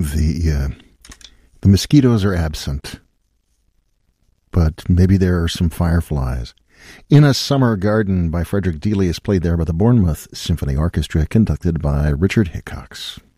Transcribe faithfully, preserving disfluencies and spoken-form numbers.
The uh, the mosquitoes are absent, but maybe there are some fireflies. In a Summer Garden by Frederick Delius, played there by the Bournemouth Symphony Orchestra, conducted by Richard Hickox.